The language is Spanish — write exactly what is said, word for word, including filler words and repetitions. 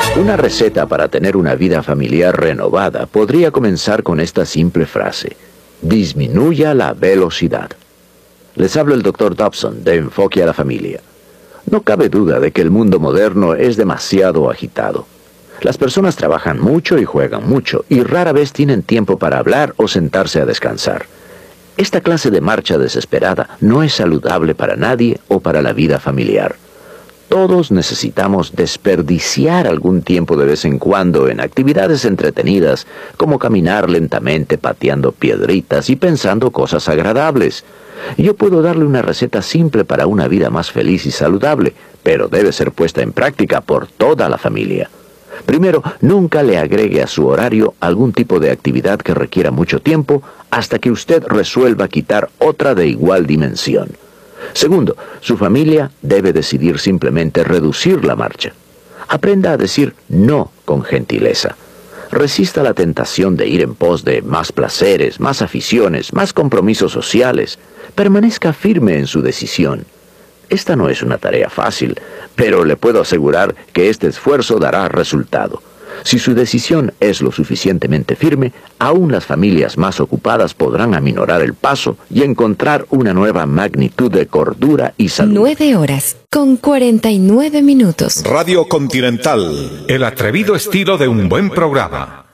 Una receta para tener una vida familiar renovada podría comenzar con esta simple frase: disminuya la velocidad. Les habla el doctor Dobson de Enfoque a la Familia. No cabe duda de que el mundo moderno es demasiado agitado. Las personas trabajan mucho y juegan mucho, y rara vez tienen tiempo para hablar o sentarse a descansar. Esta clase de marcha desesperada no es saludable para nadie o para la vida familiar. Todos necesitamos desperdiciar algún tiempo de vez en cuando en actividades entretenidas, como caminar lentamente pateando piedritas y pensando cosas agradables. Yo puedo darle una receta simple para una vida más feliz y saludable, pero debe ser puesta en práctica por toda la familia. Primero, nunca le agregue a su horario algún tipo de actividad que requiera mucho tiempo hasta que usted resuelva quitar otra de igual dimensión. Segundo, su familia debe decidir simplemente reducir la marcha. Aprenda a decir no con gentileza. Resista la tentación de ir en pos de más placeres, más aficiones, más compromisos sociales. Permanezca firme en su decisión. Esta no es una tarea fácil, pero le puedo asegurar que este esfuerzo dará resultado. Si su decisión es lo suficientemente firme, aún las familias más ocupadas podrán aminorar el paso y encontrar una nueva magnitud de cordura y salud. Nueve horas con cuarenta y nueve minutos. Radio Continental. El atrevido estilo de un buen programa.